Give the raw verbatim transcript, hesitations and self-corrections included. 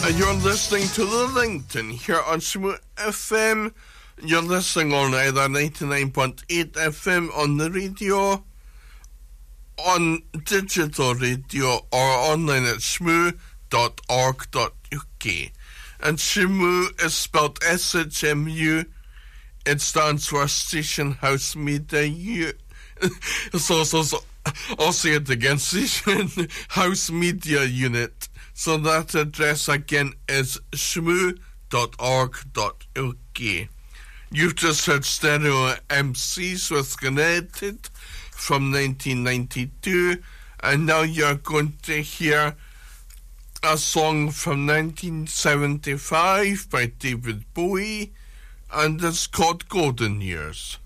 And you're listening to The Langton here on Shmoo F M. You're listening on either ninety-nine point eight F M on the radio, on digital radio, or online at shmoo dot org dot U K. And Shmoo is spelled S H M U. It stands for Station House Media U. so, so, so, I'll say it again. Station House Media Unit. So that address again is shmoo dot org dot U K. You've just heard Stereo M Cs with Connected from nineteen ninety-two, and now you're going to hear a song from nineteen seventy-five by David Bowie, and it's called Golden Years.